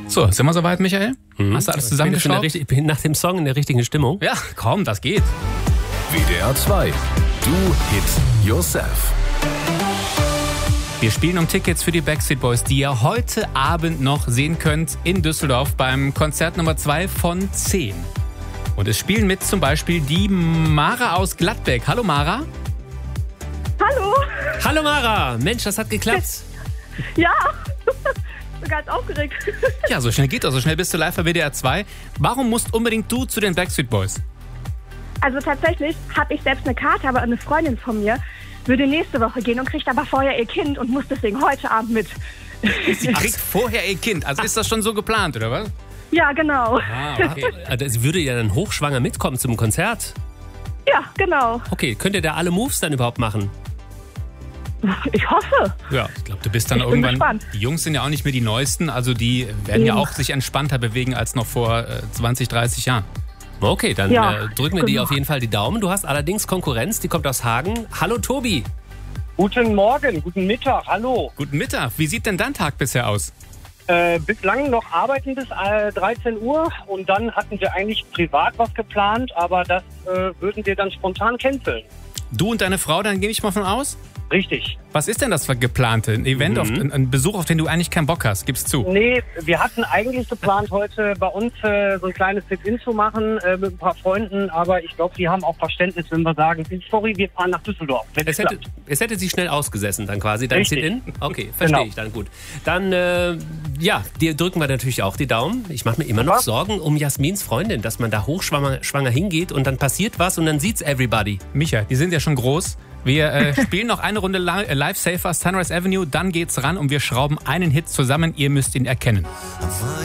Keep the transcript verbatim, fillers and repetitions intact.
So, sind wir soweit, Michael? Mhm. Hast du alles Ich bin zusammengeschraubt? richtig- Ich bin nach dem Song in der richtigen Stimmung. Ja, komm, das geht. W D R zwei. Do It Yourself. Wir spielen um Tickets für die Backstreet Boys, die ihr heute Abend noch sehen könnt in Düsseldorf beim Konzert Nummer zwei von zehn. Und es spielen mit zum Beispiel die Mara aus Gladbeck. Hallo Mara. Hallo. Hallo Mara, Mensch, das hat geklappt. Ja, ich bin ganz aufgeregt. Ja, so schnell geht das. So schnell bist du live bei W D R zwei. Warum musst unbedingt du zu den Backstreet Boys? Also tatsächlich habe ich selbst eine Karte, aber eine Freundin von mir würde nächste Woche gehen und kriegt aber vorher ihr Kind und muss deswegen heute Abend mit. Sie kriegt vorher ihr Kind. Also ist das schon so geplant, oder was? Ja, genau. Ah, okay. Also, sie würde ja dann hochschwanger mitkommen zum Konzert. Ja, genau. Okay, könnt ihr da alle Moves dann überhaupt machen? Ich hoffe. Ja, ich glaube, du bist dann Ich bin irgendwann... gespannt. Die Jungs sind ja auch nicht mehr die Neuesten. Also die werden ja Eben. auch sich entspannter bewegen als noch vor äh, zwanzig, dreißig Jahren. Okay, dann Ja, äh, drücken wir dir genau. auf jeden Fall die Daumen. Du hast allerdings Konkurrenz, die kommt aus Hagen. Hallo Tobi. Guten Morgen, guten Mittag, hallo. Guten Mittag. Wie sieht denn dein Tag bisher aus? Äh, bislang noch arbeiten bis äh, dreizehn Uhr und dann hatten wir eigentlich privat was geplant, aber das äh, würden wir dann spontan canceln. Du und deine Frau, dann gehe ich mal von aus? Richtig. Was ist denn das für geplante? Ein Event, Mhm. auf, ein, ein Besuch, auf den du eigentlich keinen Bock hast? Gib's zu. Nee, wir hatten eigentlich geplant, heute bei uns äh, so ein kleines Sit-In zu machen äh, mit ein paar Freunden, aber ich glaube, die haben auch Verständnis, wenn wir sagen, sorry, wir fahren nach Düsseldorf. Wenn Es es hätte, klappt. es hätte sie schnell ausgesessen dann quasi, dann Richtig. Sit-In? Okay, verstehe Genau. ich dann gut. Dann, äh, ja, dir drücken wir natürlich auch die Daumen. Ich mache mir immer noch Was? Sorgen um Jasmins Freundin, dass man da hochschwanger schwanger hingeht und dann passiert was und dann sieht's everybody. Micha, die sind ja schon groß. Wir äh, spielen noch eine Runde li- äh, Live Safer Sunrise Avenue, dann geht's ran und wir schrauben einen Hit zusammen. Ihr müsst ihn erkennen.